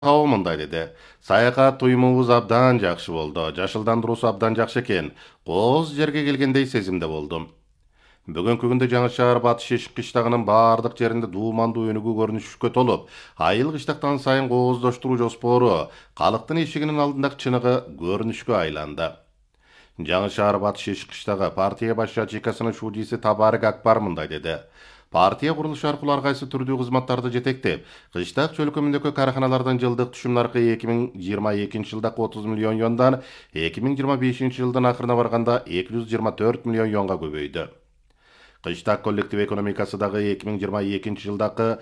Кабыл мындай деди. Саякат туюмубуз абдан жакшы болду. Жашылдандыруусу абдан жакшы экен. Кооз жерге келгендей сезимде болдум. Бүгүнкү күндө Жаңы Шаар Батыш Шешик кыштагынын баардык жеринде дуумандуу өнүгүү көрүнүшкө толуп, айыл кыштактан сайын кооздоштуруу жоспору калктын эшигинин алдындагы чыныгы көрүнүшкө айланды. Жаңы Шаар Батыш Шешик кыштагы партия баш ячейкасынын шудийси Табарык Акбар мындай деди. Партия курулушу аркылуу ар кайсы түрдүү кызматтарды жетектеп, кыштак чөлкөмүндөгү караханалардан жылдык түшүм наркы 2022 жылдагы 30 миллион юандан 2025 жылдын акырына барганда 224 миллион юанга көбөйдү. Кыштак коллектив экономикасы дагы 2022 жылдагы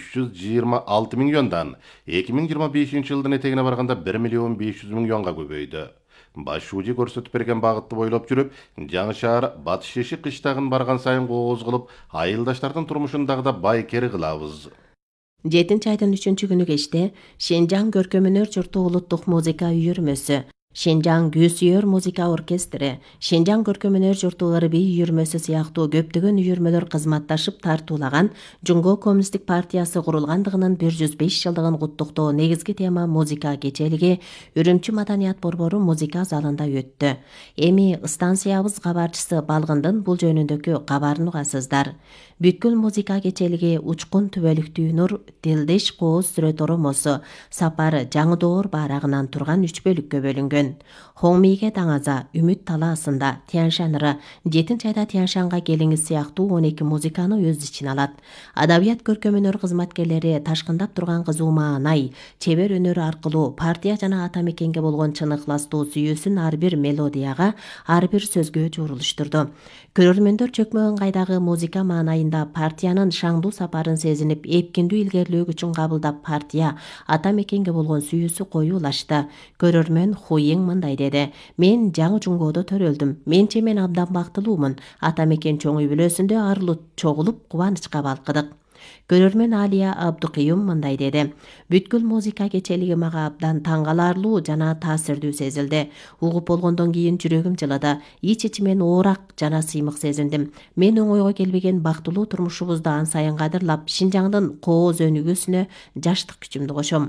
326 миң юандан 2025 жылдын этегине барганда 1 миллион 500 миң юанга көбөйдү. Баш шуди көрсөтүп берген багытты бойлоп жүрүп, Жаңы Шаар Батыш Шешик кыштагын барган сайын кооз кылып, айылдаштардын турмушун дагы да байкери кылабыз. 7 айдын 3 күнү кечте Шенжаң көркөм-өнөр журту улуттук музыка үйүрмөсү, Шенжаң күүсүйөр музыка оркестри, Шенжаң көркөм-өнөр журту ырбий үйүрмөсү сыяктуу көптөгөн үйүрмөлөр кызматташып тартуулаган Жумго Коммунисттик партиясы курулгандыгынын 105 жылдыгын куттуктоо негизги тема музыка кечелиги Үрүмчү Маданият борбору музыка залында өттү. Эми станциябыз кабарчысы Балгындын бул жөнүндөгү кабарын угасыздар. Бүткүл музыка кечелиги Учкун түбөлүктүү нур, Дилдеш кооз сүрөт оромосу, Сапар Жаңы баарагынан турган 3 бөлүккө бөлүнгөн. Хоңмийге таңаза, Үмүт талаасында, Тяншаныры, 7 айда Тяншанга келиңиз сыяктуу 12 музыканы өз ичине алат. Адабият көркөм-өнөр кызматкерлери ташкындап турган кызуу маанай, чебер өнөрү аркылуу партия жана ата мекенге болгон чын ыкластуу сүйүүсүн ар бир мелодияга, ар бир сөзгө журулуштурду. Көрөрмөндөр чөкмө ыңгайдагы музыка маанайында партиянын шаңдуу сапарын сезинип, эпкиндүү илгерилөө күчүн кабылдап, партия ата мекенге болгон сүйүүсү коюулашты. Көрөрмөн Хуйиң мындай деди: "Мен жаңы Жунгодо төрөлдүм. Менче мен абдан бактылуумун. Ата мекен чоң үй бүлөсүндө арылып чогулуп кубанычка балкыдык." Көрөрмөн Алия Абдукыюм мындай деди: "Бүткүл музыка кечелиги мага абдан таң каларлуу жана таасирдүү сезилди. Угуп болгондон кийин жүрөгүм жылады. Ич-ичимен оорак жана сыймык сезиндим. Мен оңойго келбеген бактылуу турмушубузду ан сайын кадырлап, Шинжаңдын кооз өнүгүүсүнө жаштык күчүмдү кошом."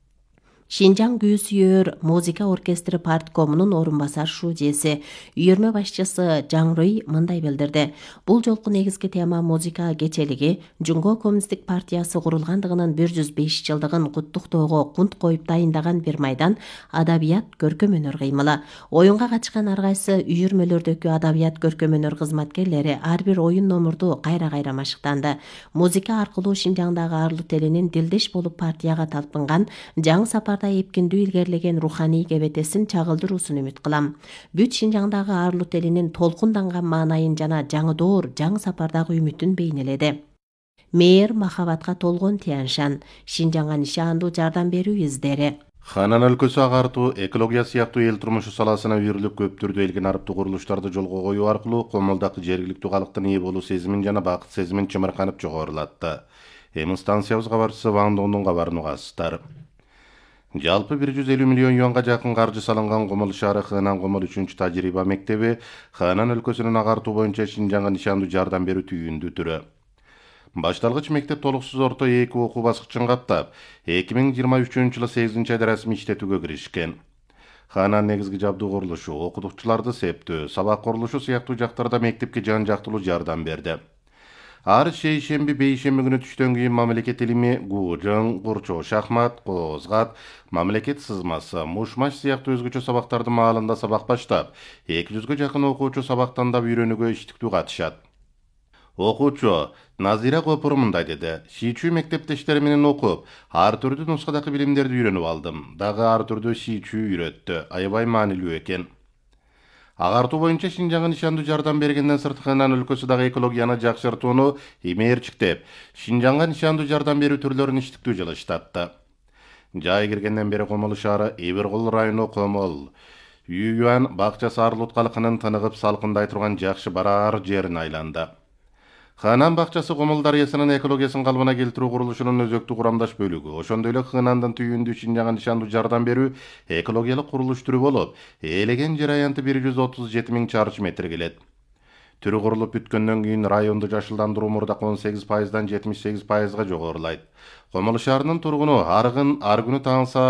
Шинжаң күүсүйөр музыка оркестри парткомунун орун басар шудиеси, үйүрмө башчысы Жаңрый мындай билдирди: "Бул жолку негизги тема музыка кечелиги Жумго Коммунисттик партиясы курулгандыгынын 105 жылдыгын куттуктоого кунт коюп дайындаган бир майдан адабият көркөм-өнөр кыймылы. Оюнга катышкан ар кайсы үйүрмөлөрдөгү адабият көркөм-өнөр кызматкерлери ар бир оюн номурду кайра машыктанды. Музыка аркылуу Шинжаңдагы арлут элинин дилдеш болуп партияга талпынган, жаңы сапар эпкиндүү илгерилеген руханий кебетесин чагылдыруусун үмүт кылам. Бүт Шинжаңдагы арлут элинин толкунданган маанайын жана жаңы сапардагы үмүтүн бейнеледи. Мээр махабатка толгон Тяншан, Шинжаңга нишандуу жардам берүү издери. Ханан өлкөсү агартуу, экология сыяктуу эл турмушу саласына үйрүлүп көп түрдүү элгин арыптуу курулуштарды жолго коюу аркылуу комулдагы жергиликтүү калктын ээ болуу сезимин жана бакыт сезимин чымырканып жогорулатты. Эми станциябыз кабарчысы Ван Дондун кабарын угасыздар. Жалпы 150 миллион юанга жакын каржы салынган Комол шаары Хынан Комол 3 тажрыйба мектеби Хынан өлкөсүнүн агартуу боюнча Шинжаңга нишандуу жардам берүү түйүндүү түрү. Башталгыч мектеп толуксуз орто 2 окуу баскычын каптап, 2023 жылы 8 айда расмий иштетүүгө киришкен. Ханан негизги жабдуу курулушу, окутуучуларды септөө, сабак курулушу сыяктуу жактарда мектепке жан жактылуу жардам берди. Ар шейшемби, бейшемби күнү түштөн кийин мамлекет илими гужың, курчоо шахмат, коозгат, мамлекет сызмасы, мушмаш сыяктуу өзгөчө сабактарды маалында сабак баштап, 200гө жакын окуучу сабактандап үйрөнүүгө иштиктүү катышат. Окуучу Назира Копур мындай деди: "Шийчүү мектептештери менен окуп, ар түрдүү нускадагы билимдерди үйрөнүп алдым. Дагы ар түрдүү шийчүү үйрөттү. Аябай маанилүү экен." Агартуу боюнча Шинжаңга нишандуу жардам бергенден сырт Хынан өлкөсү дагы экологияны жакшыртууну имээрчиктеп, Шинжаңга нишандуу жардам берүү түрлөрүн иштиктүү жылыштатты. Жай киргенден бери Комол шаары Эбиркул району Комол Ююан бакчасы арлут калкынын тыныгып салкындай турган жакшы бараар жерин айланды. Хынан бакчасы Комол дарыясынын экологиясын калыбына келтирүү курулушунун өзөктүү курамдаш бөлүгү. Ошондой эле Хынандын түйүндүү Шинжаңга нишандуу жардам берүү экологиялык курулуш түрү болуп, ээлеген жер аянты 137 миң чарчы метр келет. Түрі құрылып бүткөндөн кийин районду жашылдандыруу мурдак 18%дан 78%га жогорулайт. Комол шаарынын тургуну Аргын ар күнү таң